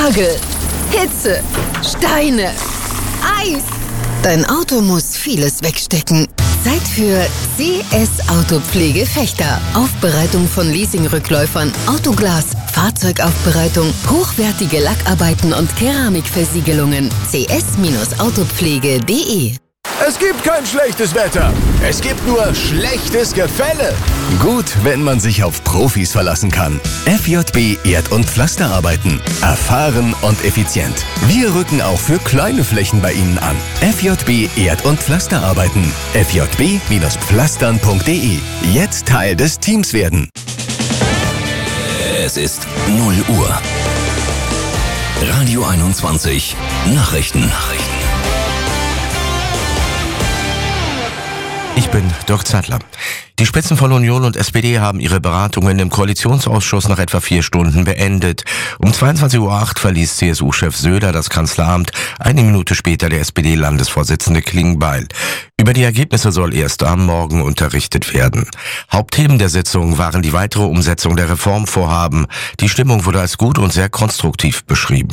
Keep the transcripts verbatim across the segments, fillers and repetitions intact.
Hagel, Hitze, Steine, Eis. Dein Auto muss vieles wegstecken. Zeit für C S Autopflege Vechta. Aufbereitung von Leasingrückläufern, Autoglas, Fahrzeugaufbereitung, hochwertige Lackarbeiten und Keramikversiegelungen. c s Autopflege punkt de. Es gibt kein schlechtes Wetter. Es gibt nur schlechtes Gefälle. Gut, wenn man sich auf Profis verlassen kann. F J B Erd- und Pflasterarbeiten. Erfahren und effizient. Wir rücken auch für kleine Flächen bei Ihnen an. F J B Erd- und Pflasterarbeiten. f j b Pflastern punkt de. Jetzt Teil des Teams werden. Es ist null Uhr. Radio einundzwanzig. Nachrichten. Nachrichten. Ich bin Dirk Zeitler. Die Spitzen von Union und S P D haben ihre Beratungen im Koalitionsausschuss nach etwa vier Stunden beendet. Um zweiundzwanzig Uhr acht verließ C S U-Chef Söder das Kanzleramt, eine Minute später der S P D-Landesvorsitzende Klingbeil. Über die Ergebnisse soll erst am Morgen unterrichtet werden. Hauptthemen der Sitzung waren die weitere Umsetzung der Reformvorhaben. Die Stimmung wurde als gut und sehr konstruktiv beschrieben.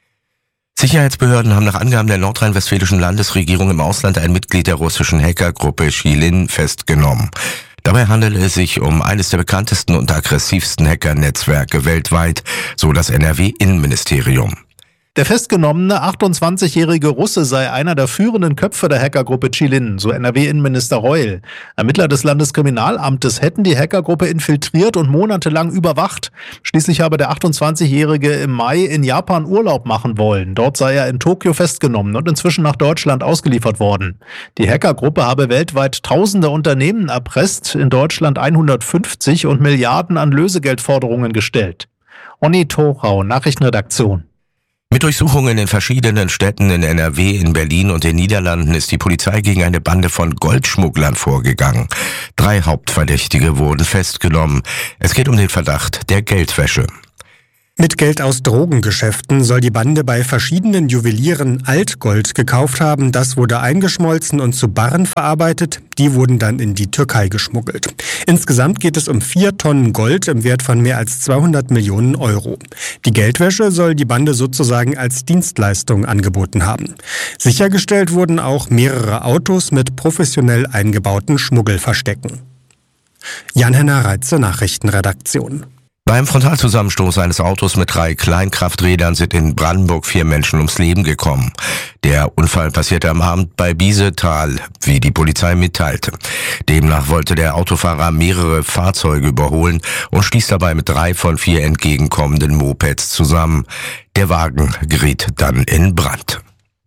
Sicherheitsbehörden haben nach Angaben der nordrhein-westfälischen Landesregierung im Ausland ein Mitglied der russischen Hackergruppe Shilin festgenommen. Dabei handelt es sich um eines der bekanntesten und aggressivsten Hackernetzwerke weltweit, so das N R W-Innenministerium. Der festgenommene achtundzwanzigjährige Russe sei einer der führenden Köpfe der Hackergruppe Shilin, so N R W-Innenminister Reul. Ermittler des Landeskriminalamtes hätten die Hackergruppe infiltriert und monatelang überwacht. Schließlich habe der achtundzwanzigjährige im Mai in Japan Urlaub machen wollen. Dort sei er in Tokio festgenommen und inzwischen nach Deutschland ausgeliefert worden. Die Hackergruppe habe weltweit tausende Unternehmen erpresst, in Deutschland hundertfünfzig und Milliarden an Lösegeldforderungen gestellt. Onni Torau, Nachrichtenredaktion. Mit Durchsuchungen in verschiedenen Städten in N R W, in Berlin und den Niederlanden ist die Polizei gegen eine Bande von Goldschmugglern vorgegangen. Drei Hauptverdächtige wurden festgenommen. Es geht um den Verdacht der Geldwäsche. Mit Geld aus Drogengeschäften soll die Bande bei verschiedenen Juwelieren Altgold gekauft haben. Das wurde eingeschmolzen und zu Barren verarbeitet. Die wurden dann in die Türkei geschmuggelt. Insgesamt geht es um vier Tonnen Gold im Wert von mehr als zweihundert Millionen Euro. Die Geldwäsche soll die Bande sozusagen als Dienstleistung angeboten haben. Sichergestellt wurden auch mehrere Autos mit professionell eingebauten Schmuggelverstecken. Jan-Henner Reitze, Nachrichtenredaktion. Beim Frontalzusammenstoß eines Autos mit drei Kleinkrafträdern sind in Brandenburg vier Menschen ums Leben gekommen. Der Unfall passierte am Abend bei Biesetal, wie die Polizei mitteilte. Demnach wollte der Autofahrer mehrere Fahrzeuge überholen und stieß dabei mit drei von vier entgegenkommenden Mopeds zusammen. Der Wagen geriet dann in Brand.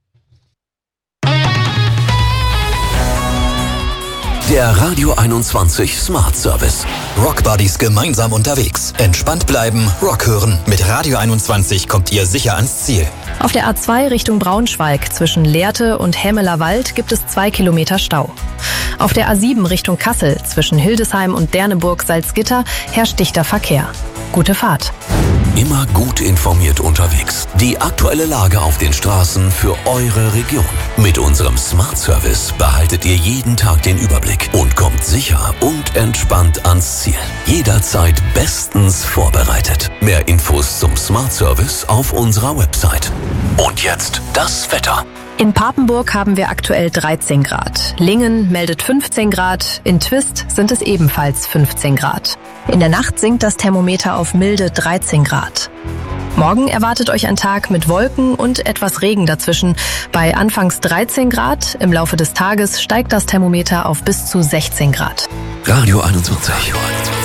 Der Radio einundzwanzig Smart Service. Rock Buddies gemeinsam unterwegs. Entspannt bleiben, Rock hören. Mit Radio einundzwanzig kommt ihr sicher ans Ziel. Auf der A zwei Richtung Braunschweig zwischen Lehrte und Hämeler Wald gibt es zwei Kilometer Stau. Auf der A sieben Richtung Kassel zwischen Hildesheim und Derneburg-Salzgitter herrscht dichter Verkehr. Gute Fahrt. Immer gut informiert unterwegs. Die aktuelle Lage auf den Straßen für eure Region. Mit unserem Smart Service behaltet ihr jeden Tag den Überblick und kommt sicher und entspannt ans Ziel. Jederzeit bestens vorbereitet. Mehr Infos zum Smart Service auf unserer Website. Und jetzt das Wetter. In Papenburg haben wir aktuell dreizehn Grad. Lingen meldet fünfzehn Grad. In Twist sind es ebenfalls fünfzehn Grad. In der Nacht sinkt das Thermometer auf milde dreizehn Grad. Morgen erwartet euch ein Tag mit Wolken und etwas Regen dazwischen. Bei anfangs dreizehn Grad, im Laufe des Tages steigt das Thermometer auf bis zu sechzehn Grad. Radio einundzwanzig.